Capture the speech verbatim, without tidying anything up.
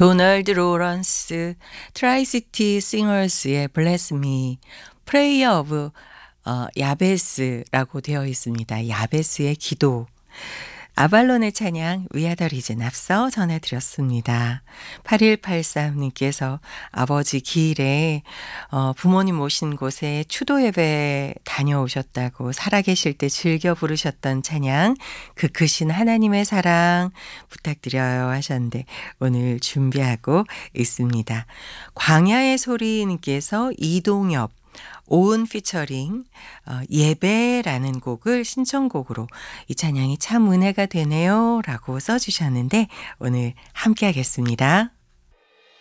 도널드 로런스 트라이시티 싱어스의 Bless Me, Prayer of 어 야베스라고 되어 있습니다. 야베스의 기도. 아발론의 찬양 위아더 리즌 앞서 전해드렸습니다. 팔일팔삼 님께서 아버지 기일에 어 부모님 오신 곳에 추도 예배 다녀오셨다고 살아계실 때 즐겨 부르셨던 찬양 그 크신 하나님의 사랑 부탁드려요 하셨는데 오늘 준비하고 있습니다. 광야의 소리 님께서 이동엽 오은 피처링 어 예배라는 곡을 신청곡으로 이 찬양이 참 은혜가 되네요 라고 써 주셨는데 오늘 함께 하겠습니다.